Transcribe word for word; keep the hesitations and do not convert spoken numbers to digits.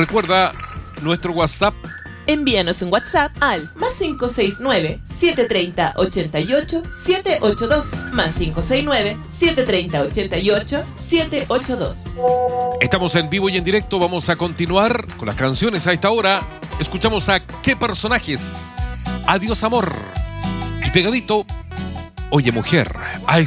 Recuerda nuestro WhatsApp. Envíanos un WhatsApp al más cinco seis nueve, siete tres cero, ocho ocho, siete ocho dos. Más cinco seis nueve, siete tres cero, ocho ocho, siete ocho dos. Estamos en vivo y en directo. Vamos a continuar con las canciones a esta hora. Escuchamos a ¿Qué personajes? Adiós amor. Y pegadito, Oye mujer.